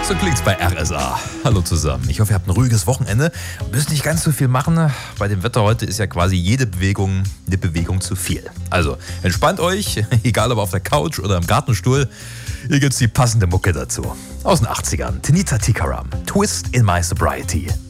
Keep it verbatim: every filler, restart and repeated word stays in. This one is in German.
So klingt's bei R S A. Hallo zusammen. Ich hoffe, ihr habt ein ruhiges Wochenende. Müsst nicht ganz so viel machen. Bei dem Wetter heute ist ja quasi jede Bewegung eine Bewegung zu viel. Also entspannt euch, egal ob auf der Couch oder im Gartenstuhl. Hier gibt's die passende Mucke dazu. Aus den achtzigern. Tinita Tikaram. Twist in My Sobriety.